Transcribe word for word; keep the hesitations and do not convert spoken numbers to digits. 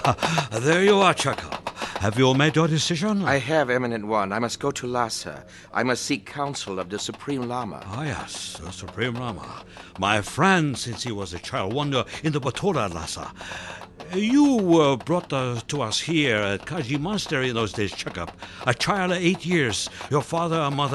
There you are, Chekov. Have you made your decision? I have, Eminent One. I must go to Lhasa. I must seek counsel of the Supreme Lama. Ah, yes, the Supreme Lama. My friend since he was a child wonder in the Batora Lhasa. You were brought uh, to us here at Kaji Monastery in those days, Chekov. A child of eight years. Your father and mother